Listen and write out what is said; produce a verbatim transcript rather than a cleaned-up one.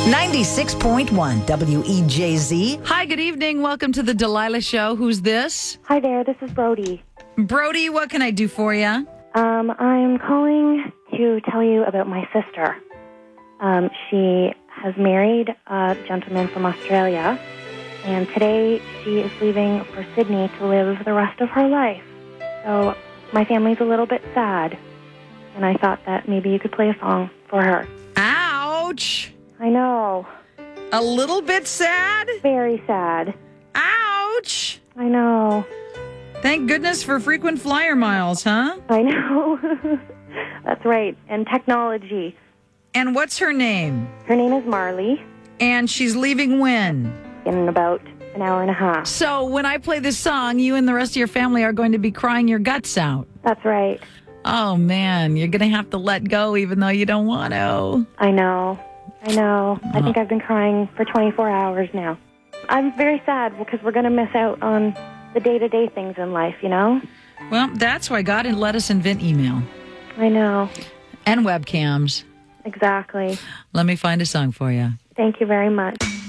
ninety-six point one W E J Z. Hi, good evening. Welcome to the Delilah Show. Who's this? Hi there, this is Brody. Brody, what can I do for you? Um, I'm calling to tell you about my sister. Um, she has married a gentleman from Australia, and today she is leaving for Sydney to live the rest of her life. So my family's a little bit sad, and I thought that maybe you could play a song for her. Ouch! I know. A little bit sad? Very sad. Ouch! I know. Thank goodness for frequent flyer miles, huh? I know. That's right. And technology. And what's her name? Her name is Marley. And she's leaving when? In about an hour and a half. So when I play this song, you and the rest of your family are going to be crying your guts out. That's right. Oh, man. You're going to have to let go even though you don't want to. I know. I know. I think I've been crying for twenty-four hours now. I'm very sad because we're going to miss out on the day-to-day things in life, you know? Well, that's why God let us invent email. I know. And webcams. Exactly. Let me find a song for you. Thank you very much.